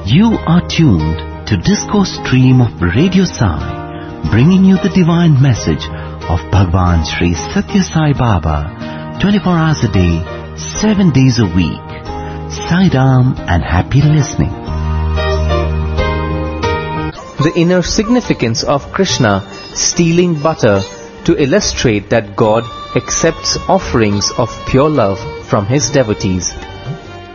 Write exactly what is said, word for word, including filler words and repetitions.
You are tuned to Discourse Stream of Radio Sai, bringing you the divine message of Bhagwan Sri Satya Sai Baba, twenty-four hours a day, seven days a week. Sai Ram and happy listening. The inner significance of Krishna stealing butter to illustrate that God accepts offerings of pure love from his devotees.